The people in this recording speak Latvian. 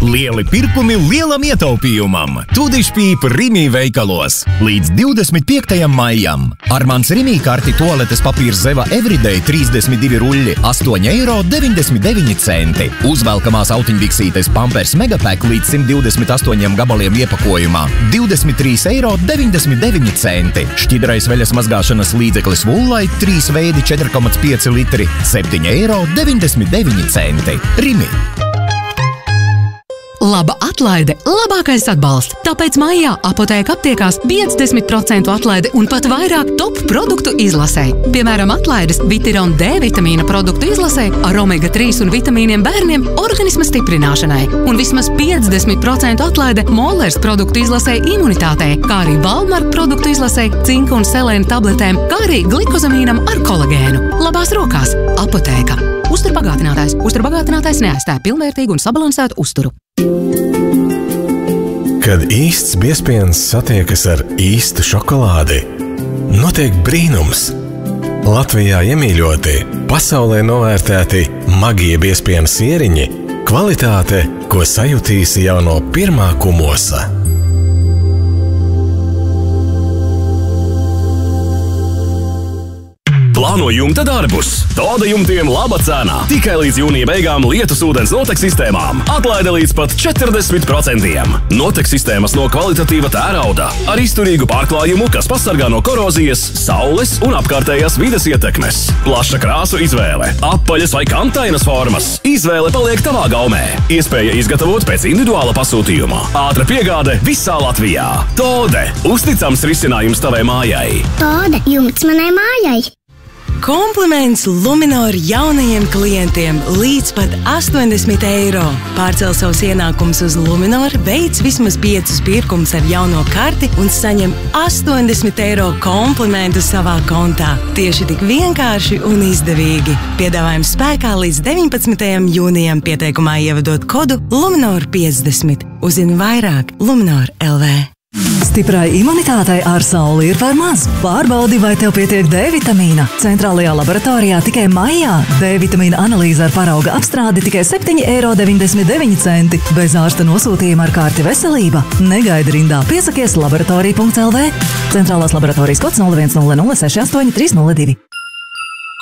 Lieli pirkumi lielam ietaupījumam. Tūdišpīpa Rimi veikalos. Līdz 25. maijam. Armāns Rimi karti toaletes papīrs Zeva Everyday 32 ruļļi 8,99 €. Uzvelkamās autiņviksītes Pampers Megapack līdz 128 gabaliem iepakojumā 23,99 €. Šķidrais veļas mazgāšanas līdzeklis Woolite 3 veidi 4,5 litri 7,99 €. Rimi. Laba atlaide, labākais atbalsts. Tāpēc maijā Apotēka aptiekās 50% atlaide un pat vairāk top produktu izlasē. Piemēram, atlaides Vitiron D vitamīna produktu izlasē ar omega-3 un vitamīniem bērniem organisma stiprināšanai. Un vismaz 50% atlaide Mollers produktu izlasē imunitātei, kā arī Valmark produktu izlasē cinka un selēna tabletēm, kā arī glikozamīnam ar kolagēnu. Labās rokās Apotēka. Uzturbagātinātājs. Uzturbagātinātājs neaizstāja pilnvērtīgu un sabalansētu uzturu. Kad īsts biezpiens satiekas ar īstu šokolādi, notiek brīnums. Latvijā iemīļoti, pasaulē novērtēti magie biezpiena sieriņi, kvalitāte, ko sajutīsi jau no pirmā kumosa. Plāno jumta darbus. Toda jumtiem laba cena. Tikai līdz jūnija beigām lietus ūdens notek sistēmām. Atlaide līdz pat 40%. Notek sistēmas no kvalitatīva tērauda ar izturīgu pārklājumu, kas pasargā no korozijas, saules un apkārtējās vides ietekmes. Plaša krāsu izvēle. Apaļas vai kantainas formas. Izvēle paliek tavā gaumē. Iespēja izgatavot pēc individuāla pasūtījuma. Ātra piegāde visā Latvijā. Tode. Uzticams risinājums tavai mājai. Tode. Jumts manai mājai. Kompliments Luminor jaunajiem klientiem līdz pat 80 €. Pārcel savus ienākumus uz Luminor, veic vismaz 5 pirkumus ar jauno karti un saņem 80 € komplimentu savā kontā. Tieši tik vienkārši un izdevīgi. Piedāvājums spēkā līdz 19. jūnijam, pieteikumā ievedot kodu Luminor 50. Uzzini vairāk Luminor LV. Stiprai imunitātei ar sauli ir par maz. Pārbaudi, vai tev pietiek D vitamīna. Centrālajā laboratorijā tikai maijā D vitamīna analīze ar parauga apstrādi tikai 7,99 €. Bez ārsta nosūtījuma ar karti veselība. Negaidi rindā, piesakies laboratorija.lv. Centrālās laboratorijas kods 0100 683 02.